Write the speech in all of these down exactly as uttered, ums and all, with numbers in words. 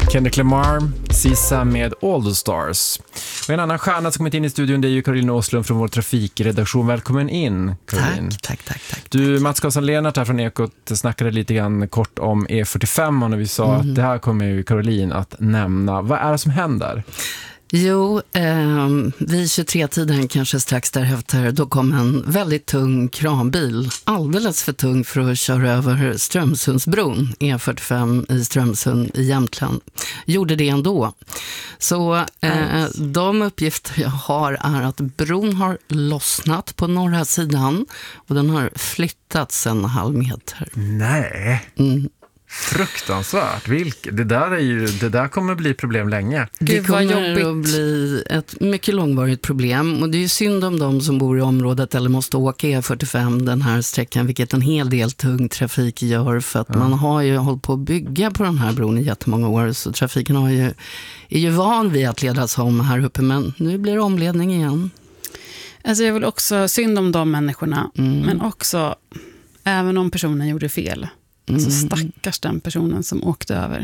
Kendrick Lamar, Sisa med All the Stars. Och en annan stjärna som kommit in i studion, det är ju Caroline Åslund från vår trafikredaktion. Välkommen in, Caroline. Tack, tack, tack, tack. Du, Mats Karlsson-Lennart här från Ekot snackade lite grann kort om E fyrtiofem och när vi sa mm. att det här kommer ju Caroline att nämna. Vad är det som händer? Jo, eh, vid tjugotre-tiden kanske strax därefter, då kom en väldigt tung kranbil, alldeles för tung för att köra över Strömsundsbron, E fyrtiofem i Strömsund i Jämtland. Gjorde det ändå. Så eh, de uppgifter jag har är att bron har lossnat på norra sidan och den har flyttats en halv meter. Nej. Mm. Fruktansvärt. Vilk, det, där är ju, det där kommer bli problem länge. Det kommer att bli ett mycket långvarigt problem och det är ju synd om de som bor i området eller måste åka E fyrtiofem den här sträckan, vilket en hel del tung trafik gör för att ja. man har ju hållit på att bygga på den här bron i jättemånga år så trafiken har ju, är ju van vid att ledas om här uppe, men nu blir det omledning igen. Alltså jag vill också synd om de människorna, mm. men också även om personen gjorde fel. Mm. Så stackars den personen som åkte över.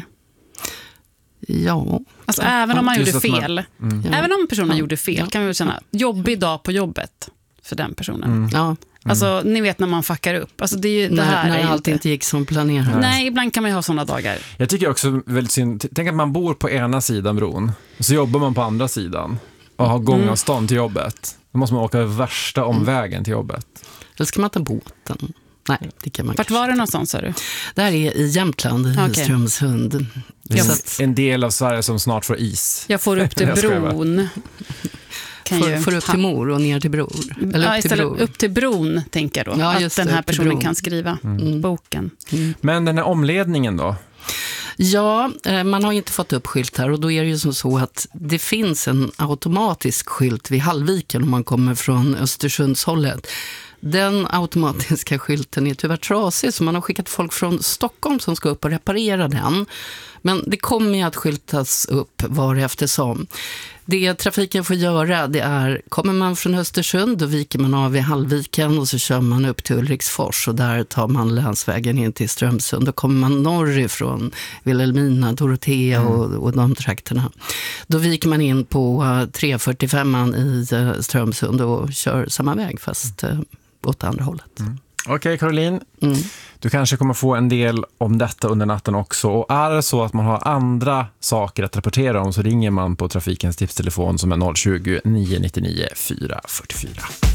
Ja. Alltså ja. även om man gjorde fel. Man, mm. Även om personen ja. gjorde fel ja. kan vi väl känna jobbig dag på jobbet för den personen. Mm. Ja. Alltså mm. ni vet när man fuckar upp. Alltså det är ju, det när här när är allt inte... inte gick som planerat. Nej. Nej, ibland kan man ju ha sådana dagar. Jag tycker också väldigt synd. Tänk att man bor på ena sidan bron och så jobbar man på andra sidan och har gångavstånd mm. till jobbet. Då måste man åka värsta omvägen till jobbet. Eller ska man ta båten? Nej, det kan man. Vart var det någonstans, sa du? Det här är i Jämtland, i okay. Strömsund. Det är att... en del av Sverige som snart får is. Jag får upp till bron. Kan får, får upp till mor och ner till bror. Eller ja, upp, till bror. upp till bron, tänker jag då. Ja, att den här personen kan skriva mm. boken. Mm. Men den här omledningen då? Ja, man har inte fått upp skyltar och då är det ju som så att det finns en automatisk skylt vid Hallviken om man kommer från Östersundshållet. Den automatiska skylten är tyvärr trasig så man har skickat folk från Stockholm som ska upp och reparera den. Men det kommer ju att skyltas upp var eftersom. Det trafiken får göra det är, kommer man från Östersund då viker man av i Hallviken och så kör man upp till Ulriksfors och där tar man länsvägen in till Strömsund. Då kommer man norrifrån Vilhelmina, Dorotea mm. och, och de trakterna. Då viker man in på uh, tre fyrtiofem i uh, Strömsund och kör samma väg fast uh, åt andra hållet. Mm. Okej, okay, Caroline. Mm. Du kanske kommer få en del om detta under natten också. Och är det så att man har andra saker att rapportera om så ringer man på trafikens tipstelefon som är noll tjugo, nio nio nio, fyra fyra fyra.